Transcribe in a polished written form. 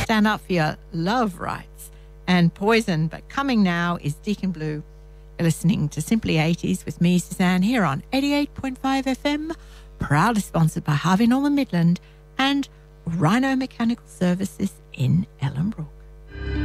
stand up for your love rights. And Poison, but coming now is Deacon Blue. You're listening to Simply 80s with me, Suzanne, here on 88.5 FM, proudly sponsored by Harvey Norman Midland and Rhino Mechanical Services in Ellenbrook.